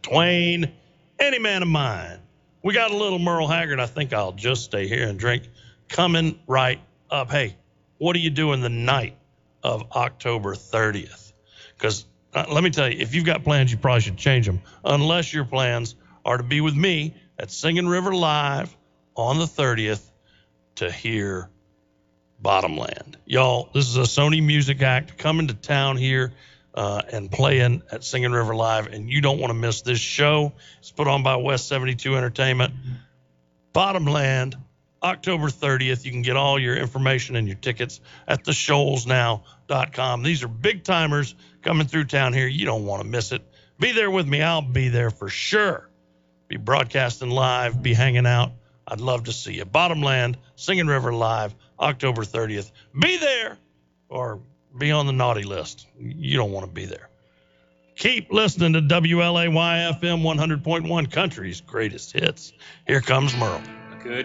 Twain, any man of mine. We got a little Merle Haggard. I think I'll just stay here and drink. Coming right up. Hey, what are you doing the night of October 30th? Because let me tell you, if you've got plans, you probably should change them, unless your plans are to be with me at Singing River Live on the 30th to hear Bottomland. Y'all, this is a Sony Music Act coming to town here and playing at Singing River Live, and you don't want to miss this show. It's put on by West 72 Entertainment. Bottomland, October 30th. You can get all your information and your tickets at theshoalsnow.com. These are big timers coming through town here. You don't want to miss it. Be there with me. I'll be there for sure. Be broadcasting live, be hanging out. I'd love to see you. Bottomland, Singing River Live, October 30th. Be there or be on the naughty list. You don't want to be there. Keep listening to WLAY FM 100.1 Country's Greatest Hits. Here comes Merle.